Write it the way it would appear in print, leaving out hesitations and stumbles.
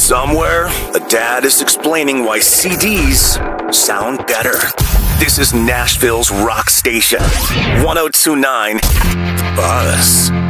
Somewhere, a dad is explaining why CDs sound better. This is Nashville's rock station, 1029 Buzz.